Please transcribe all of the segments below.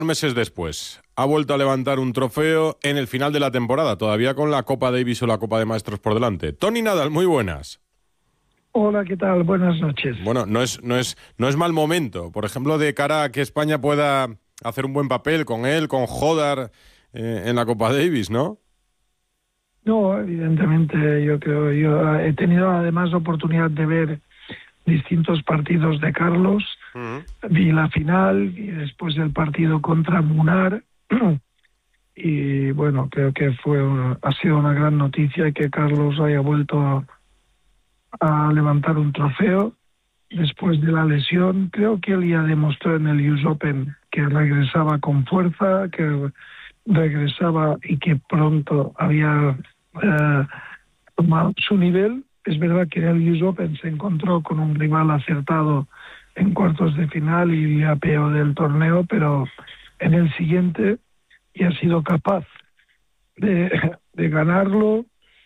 Meses después, ha vuelto a levantar un trofeo en el final de la temporada, todavía con la Copa Davis o la Copa de Maestros por delante. Tony Nadal, muy buenas. Hola, ¿qué tal? Buenas noches. Bueno, no es mal momento, por ejemplo, de cara a que España pueda hacer un buen papel con él, con Jodar en la Copa Davis, ¿no? No, evidentemente yo he tenido además la oportunidad de ver distintos partidos de Carlos. Vi la final y después el partido contra Munar y bueno, creo que ha sido una gran noticia que Carlos haya vuelto a levantar un trofeo después de la lesión. Creo que él ya demostró en el US Open que regresaba con fuerza, que regresaba y que pronto había tomado su nivel. Es verdad que en el US Open se encontró con un rival acertado en cuartos de final y le apeó del torneo, pero en el siguiente ya ha sido capaz de ganarlo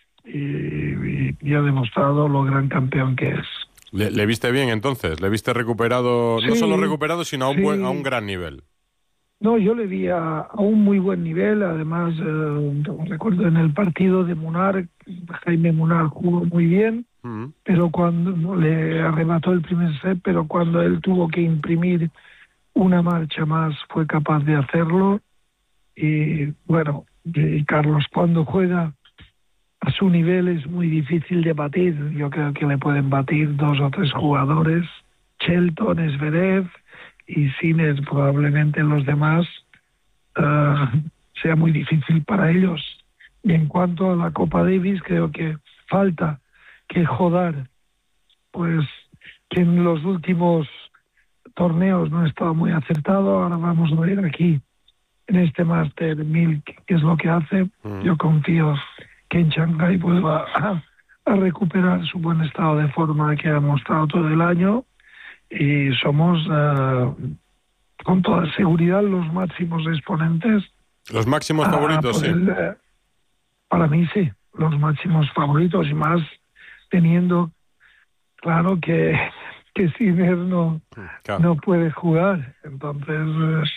y ha demostrado lo gran campeón que es. ¿Le viste bien entonces? ¿Le viste recuperado, Sí, no solo recuperado, sino a sí. un gran nivel? No, yo le vi a un muy buen nivel. Además, recuerdo en el partido de Munar, Jaime Munar jugó muy bien, pero cuando le arrebató el primer set, pero cuando él tuvo que imprimir una marcha más, fue capaz de hacerlo. Y bueno, Carlos cuando juega a su nivel es muy difícil de batir. Yo creo que le pueden batir 2 o 3 jugadores, Shelton, Zverev y Sinner. Probablemente los demás sea muy difícil para ellos. Y en cuanto a la Copa Davis, creo que falta que Jodar, pues que en los últimos torneos no estaba muy acertado. Ahora vamos a ver aquí en este Master 1000 qué es lo que hace. Yo confío que en Shanghái vuelva a recuperar su buen estado de forma que ha mostrado todo el año, y somos con toda seguridad los máximos exponentes. Los máximos favoritos, sí. Para mí sí, los máximos favoritos, y más teniendo claro que Sinner no puede jugar. Entonces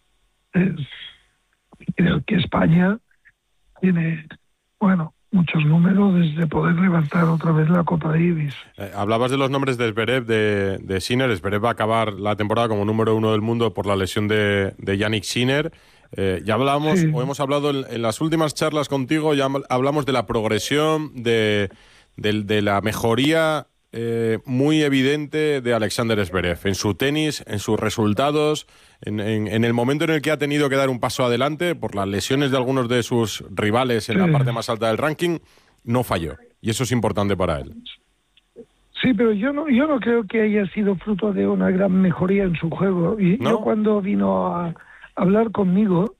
creo que España tiene, muchos números de poder levantar otra vez la Copa Davis. Hablabas de los nombres de Zverev, de Sinner. Zverev va a acabar la temporada como número 1 del mundo por la lesión de Yannick Sinner. Ya hablamos, Sí. o hemos hablado en las últimas charlas contigo, ya hablamos de la progresión, de la mejoría muy evidente de Alexander Zverev en su tenis, en sus resultados, en el momento en el que ha tenido que dar un paso adelante por las lesiones de algunos de sus rivales en la parte más alta del ranking, no falló, y eso es importante para él. Sí, pero yo no creo que haya sido fruto de una gran mejoría en su juego. Y ¿no? yo cuando vino a hablar conmigo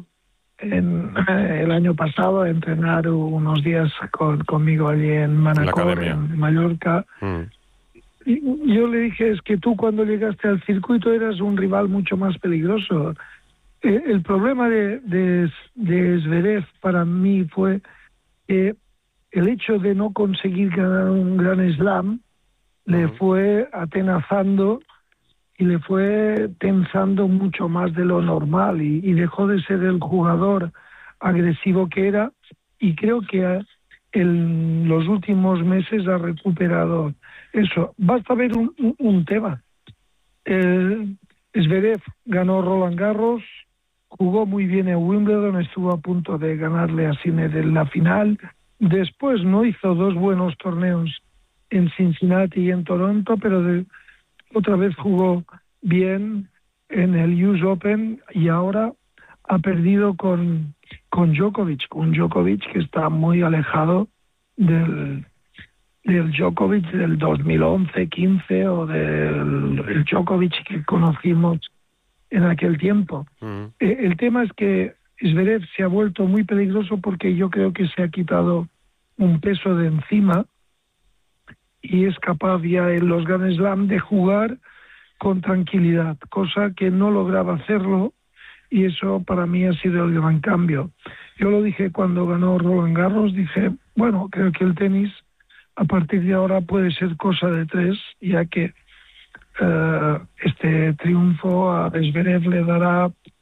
el año pasado, a entrenar unos días conmigo allí en Manacor, en Mallorca, y yo le dije, es que tú cuando llegaste al circuito eras un rival mucho más peligroso. El problema de Zverev para mí fue que el hecho de no conseguir ganar un gran slam le fue atenazando y le fue tensando mucho más de lo normal, y dejó de ser el jugador agresivo que era, y creo que en los últimos meses ha recuperado eso. Basta ver un tema. Zverev ganó Roland Garros, jugó muy bien en Wimbledon, estuvo a punto de ganarle a Sinner en la final. Después no hizo 2 buenos torneos en Cincinnati y en Toronto, pero otra vez jugó bien en el US Open, y ahora ha perdido con Djokovic, un Djokovic que está muy alejado del Djokovic del 2011-15 o del Djokovic que conocimos en aquel tiempo. El tema es que Zverev se ha vuelto muy peligroso porque yo creo que se ha quitado un peso de encima y es capaz ya en los Grand Slam de jugar con tranquilidad, cosa que no lograba hacerlo, y eso para mí ha sido el gran cambio. Yo lo dije cuando ganó Roland Garros, dije, bueno, creo que el tenis a partir de ahora puede ser cosa de 3, ya que este triunfo a Zverev le dará